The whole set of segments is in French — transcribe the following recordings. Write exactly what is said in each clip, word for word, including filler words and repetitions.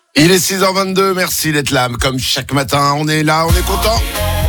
Il est six heures vingt-deux, merci d'être là. Comme chaque matin, on est là, on est content.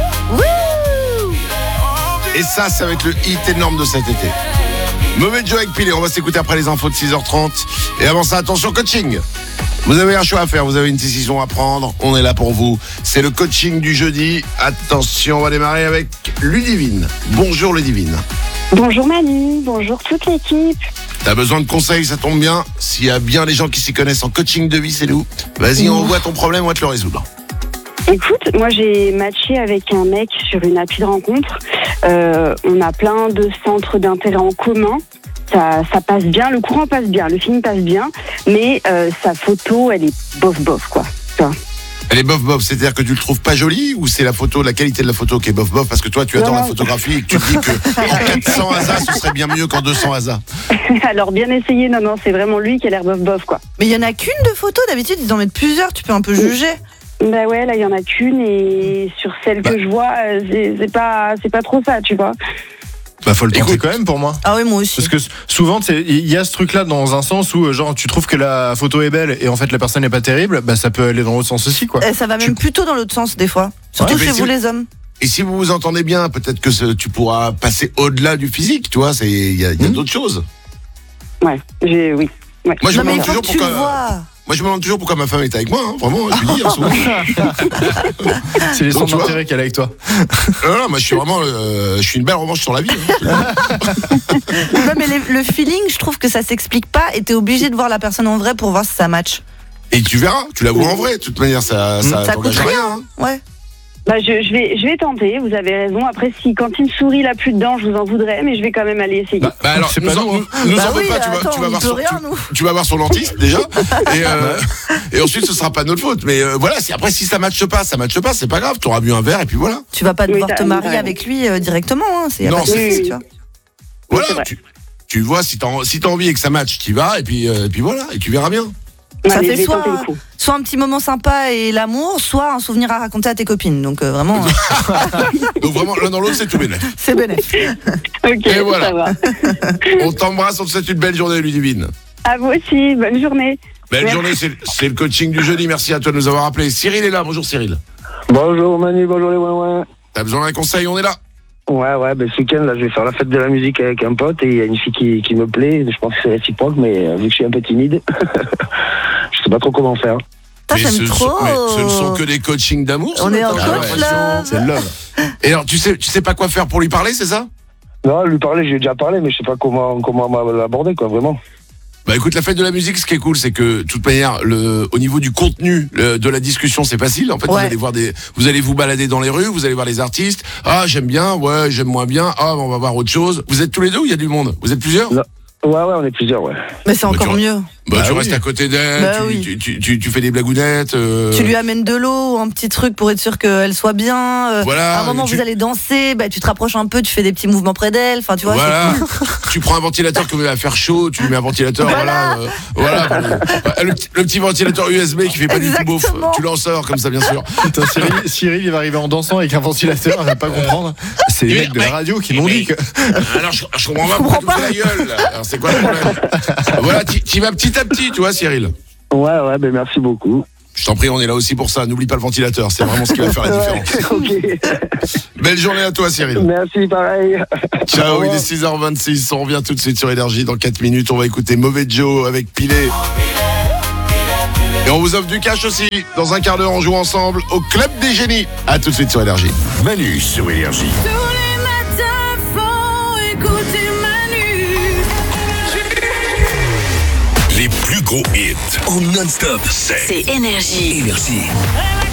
Et ça, ça va être le hit énorme de cet été. Mauvais Joe avec Pilé, on va s'écouter après les infos de six heures trente. Et avant ça, attention, coaching. Vous avez un choix à faire, vous avez une décision à prendre, on est là pour vous. C'est le coaching du jeudi. Attention, on va démarrer avec Ludivine. Bonjour Ludivine. Bonjour Manu, bonjour toute l'équipe. T'as besoin de conseils, ça tombe bien. S'il y a bien des gens qui s'y connaissent en coaching de vie, c'est nous. Vas-y, on voit ton problème, on va te le résoudre. Écoute, moi j'ai matché avec un mec sur une appli de rencontre. Euh, on a plein de centres d'intérêt en commun. Ça, ça passe bien, le courant passe bien, le film passe bien, mais euh, sa photo, elle est bof-bof, quoi. Ça. Elle est bof-bof, c'est-à-dire que tu le trouves pas jolie ou c'est la photo, la qualité de la photo qui est bof-bof parce que toi tu adores non, la photographie et que tu te dis que en quatre cents A S A ce serait bien mieux qu'en deux cents A S A. Alors bien essayé, non, non, c'est vraiment lui qui a l'air bof-bof, quoi. Mais il y en a qu'une de photo, d'habitude ils en mettent plusieurs, tu peux un peu juger. Bah ouais, là il y en a qu'une et sur celle bah. que je vois, c'est, c'est pas, c'est pas trop ça, tu vois. Bah faut le tenter Écoute. quand même pour moi. Ah oui, moi aussi. Parce que souvent il y a ce truc là dans un sens où genre tu trouves que la photo est belle et en fait la personne n'est pas terrible, bah ça peut aller dans l'autre sens aussi quoi. Et ça va même Tu- plutôt dans l'autre sens des fois. Surtout Ouais, mais chez si- vous les hommes. Et si vous vous entendez bien, peut-être que ce- tu pourras passer au-delà du physique, tu vois, c'est il y a, il y a Mmh. d'autres choses. Ouais, j'ai, oui. Ouais. Moi je Non me mais il demande faut toujours que tu le pourquoi vois. Moi je me demande toujours pourquoi ma femme est avec moi, hein, vraiment, je lui dis hein, souvent. C'est les Donc, centres tu vois. d'intérêt qu'elle a avec toi. Non, non, moi je suis vraiment euh, je suis une belle revanche sur la vie. Hein. Ouais, mais les- le feeling, je trouve que ça s'explique pas et t'es obligé de voir la personne en vrai pour voir si ça match. Et tu verras, tu la vois en vrai, de toute manière ça ça, Ça t'engage coûte rien. rien. Hein. Ouais. Bah je, je vais, je vais tenter, vous avez raison. Après, si quand il me sourit là plus dedans, je vous en voudrais, mais je vais quand même aller essayer. Bah, bah alors, C'est nous pas en, nous, hein. nous, nous Bah en veux oui, pas, tu vas, attends, tu vas on voir peut son, rien, tu, nous. tu vas voir son dentiste déjà, et, euh, et ensuite ce sera pas notre faute. Mais euh, voilà, si, après si ça matche pas, ça matche pas, c'est pas grave, t'auras bu un verre et puis voilà. Tu vas pas Oui, devoir t'as- te marier t'as- avec lui euh, directement. Hein. C'est y a Non, pas de c'est- souci, tu vois. c'est Voilà, vrai. tu, tu vois si t'as si t'as envie et que ça matche, t'y vas et puis euh, et puis voilà, et tu verras bien. Ça Allez, fait je vais soit, tenter le coup. soit un petit moment sympa et l'amour, soit un souvenir à raconter à tes copines. Donc euh, vraiment, euh, Donc vraiment l'un dans l'autre c'est tout bénef. c'est bénéfique. Ok, Et voilà. ça va. On t'embrasse, on te souhaite une belle journée Ludivine. À vous aussi, bonne journée. Belle Merci. journée, c'est, c'est le coaching du jeudi. Merci à toi de nous avoir appelé. Cyril est là. Bonjour Cyril. Bonjour Manu, bonjour les ouin-ouin. T'as besoin d'un conseil, on est là. Ouais, ouais, ben ce week-end, là, je vais faire la fête de la musique avec un pote et il y a une fille qui, qui me plaît. Je pense que c'est réciproque, mais euh, vu que je suis un peu timide, je sais pas trop comment faire. Putain, Mais j'aime ce, trop. sont, mais ce ne sont que des coachings d'amour. ce On est en matin. coach, Ah ouais. là. C'est love. Et alors, tu sais, tu sais pas quoi faire pour lui parler, c'est ça? Non, lui parler, j'ai déjà parlé, mais je sais pas comment, comment l'aborder, quoi, vraiment. Bah écoute, la fête de la musique, ce qui est cool, c'est que, de toute manière, le, au niveau du contenu le- de la discussion, c'est facile. En fait, vous Ouais. allez voir des, vous allez vous balader dans les rues, vous allez voir les artistes. Ah, j'aime bien, ouais, j'aime moins bien. Ah, on va voir autre chose. Vous êtes tous les deux ou il y a du monde? Vous êtes plusieurs? Non. Ouais, ouais, on est plusieurs, ouais. Mais c'est Bah, encore tu- mieux. Bah, Bah tu oui. restes à côté d'elle, Bah tu, oui. tu, tu, tu, tu fais des blagounettes. euh, Tu lui amènes de l'eau, un petit truc pour être sûr qu'elle soit bien. euh, Voilà, à un moment, tu- vous allez danser, bah, tu te rapproches un peu, tu fais des petits mouvements près d'elle. Enfin, tu vois. Voilà, tu prends un ventilateur comme il va faire chaud, tu lui mets un ventilateur, voilà, euh, voilà, euh, le, petit- le petit ventilateur U S B qui fait pas du tout beauf, Exactement. tu l'en sors comme ça bien sûr. Putain, Cyril, Cyril, il va arriver en dansant avec un ventilateur, il va pas comprendre. C'est les Mais- mecs de la mais- radio qui m'ont dit que. Alors je, je comprends pas pourquoi tu me fais la gueule. Là. Alors c'est quoi le problème? Voilà, tu tu vas petit à petit, tu vois Cyril. Ouais, ouais, ben merci beaucoup. Je t'en prie, on est là aussi pour ça. N'oublie pas le ventilateur, c'est vraiment ce qui va faire la différence. Ok. Belle journée à toi Cyril. Merci, pareil. Ciao, Au il est revoir. six heures vingt-six, on revient tout de suite sur Énergie dans quatre minutes. On va écouter Mauvais Joe avec Pilé. Et on vous offre du cash aussi. Dans un quart d'heure, on joue ensemble au Club des Génies. A tout de suite sur Énergie. Manu sur Énergie. Tous les matins, faut écouter Manu. Les plus gros hits en non-stop, c'est C'est Énergie. Énergie.